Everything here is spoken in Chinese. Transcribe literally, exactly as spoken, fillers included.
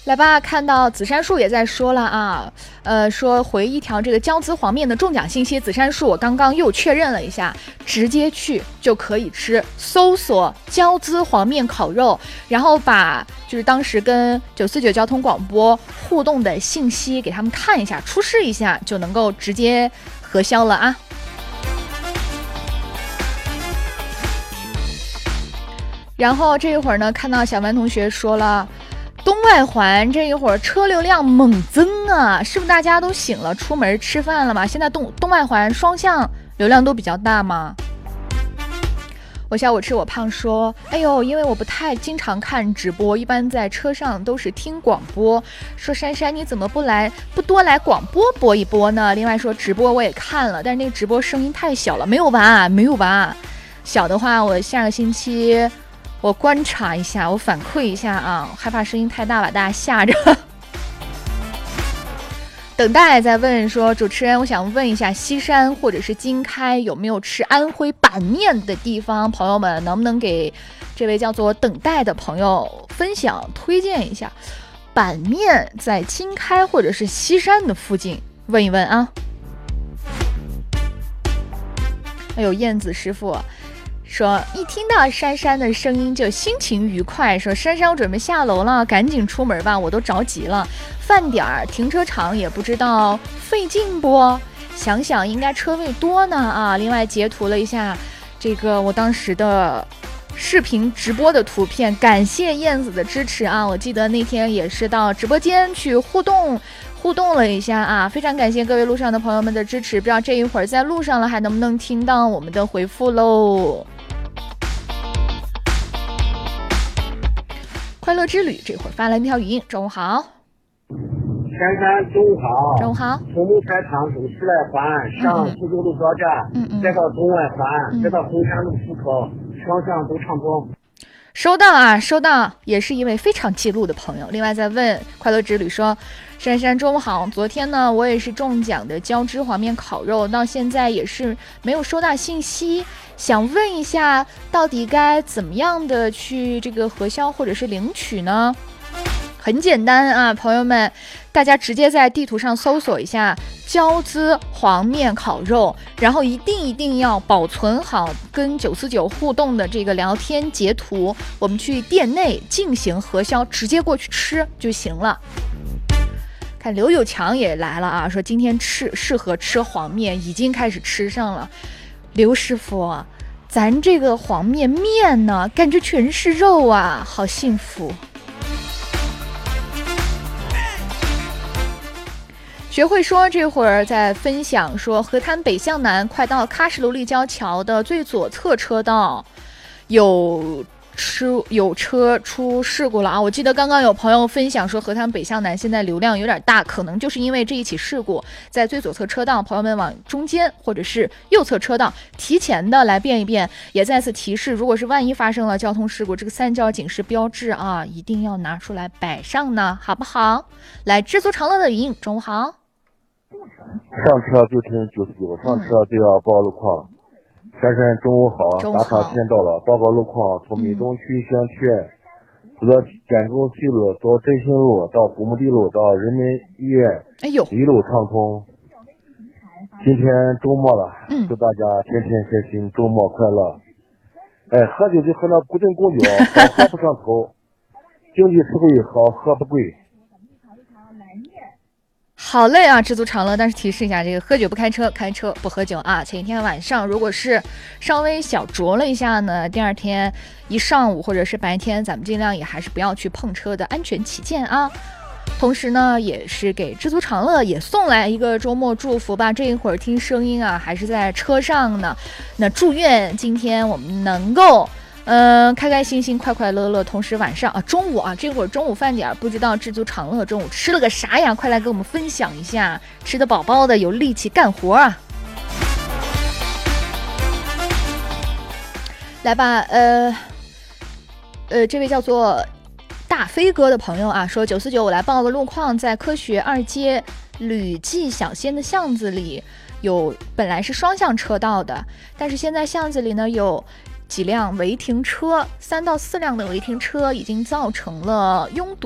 来吧，看到紫杉树也在说了啊，呃，说回一条这个交资黄面的中奖信息。紫杉树我刚刚又确认了一下，直接去就可以吃，搜索交资黄面烤肉，然后把就是当时跟九四九交通广播互动的信息给他们看一下，出示一下，就能够直接核销了啊。然后这一会儿呢，看到小文同学说了。东外环这一会儿车流量猛增啊，是不是大家都醒了，出门吃饭了吗？现在东东外环双向流量都比较大吗？我笑我吃我胖说，哎呦，因为我不太经常看直播，一般在车上都是听广播。说珊珊你怎么不来不多来广播播一播呢？另外说直播我也看了，但是那个直播声音太小了，没有吧？没有吧？小的话我下个星期。我观察一下，我反馈一下啊，害怕声音太大把大家吓着。等待在问说，主持人，我想问一下，西山或者是经开有没有吃安徽板面的地方？朋友们能不能给这位叫做等待的朋友分享推荐一下？板面在经开或者是西山的附近，问一问啊。哎呦，燕子师傅。说一听到珊珊的声音就心情愉快，说珊珊我准备下楼了，赶紧出门吧，我都着急了。饭点儿停车场也不知道费劲不，想想应该车位多呢啊。另外截图了一下这个我当时的视频直播的图片，感谢燕子的支持啊。我记得那天也是到直播间去互动互动了一下啊，非常感谢各位路上的朋友们的支持，不知道这一会儿在路上了还能不能听到我们的回复喽。快乐之旅这会儿发来一条语音，中午好。 珊珊，中午好。 中午好。 从木柴厂走西来环，上苏州路交站，嗯嗯，再到东外环，再到红山路出口，双向都畅通。 收到啊，收到，也是一位非常记录的朋友。另外在问快乐之旅说，珊珊中午好，昨天呢我也是中奖的交织黄面烤肉，到现在也是没有收到信息，想问一下到底该怎么样的去这个核销或者是领取呢？很简单啊，朋友们，大家直接在地图上搜索一下交织黄面烤肉，然后一定一定要保存好跟九四九互动的这个聊天截图，我们去店内进行核销，直接过去吃就行了。看刘有强也来了啊，说今天吃适合吃黄面，已经开始吃上了。刘师傅，咱这个黄面面呢，感觉全是肉啊，好幸福。学会说这会儿在分享说，河滩北向南快到喀什卢立交桥的最左侧车道有出有车出事故了啊！我记得刚刚有朋友分享说，河滩北向南现在流量有点大，可能就是因为这一起事故，在最左侧车道，朋友们往中间或者是右侧车道提前的来变一变。也再次提示，如果是万一发生了交通事故，这个三角警示标志啊，一定要拿出来摆上呢，好不好？来，知足常乐的语音，中午好。 上车就听九四九，上车就要报路况。珊珊，中午好，打卡时间到了，报告路况。从美东区宣区走到建中西路，到振兴路，到古墓地路，到人民医院， 哎呦， 一路畅通。今天周末了，祝大家天天开心，周末快乐。哎，喝酒就喝那固定公酒，好喝不上头，经济实惠，好喝不贵。 好累啊，知足常乐。但是提示一下，这个喝酒不开车，开车不喝酒啊。前一天晚上如果是稍微小酌了一下呢，第二天一上午或者是白天，咱们尽量也还是不要去碰车的，安全起见啊。同时呢，也是给知足常乐也送来一个周末祝福吧。这一会儿听声音啊，还是在车上呢。那祝愿今天我们能够。嗯，开开心心，快快乐乐。同时晚上啊，中午啊，这会儿中午饭点，不知道知足常乐中午吃了个啥呀？快来跟我们分享一下，吃得饱饱的，有力气干活啊！来吧，呃，呃，这位叫做大飞哥的朋友啊，说九四九，我来报个路况，在科学二街吕记小仙的巷子里有，本来是双向车道的，但是现在巷子里呢有。几辆违停车，三到四辆的违停车已经造成了拥堵。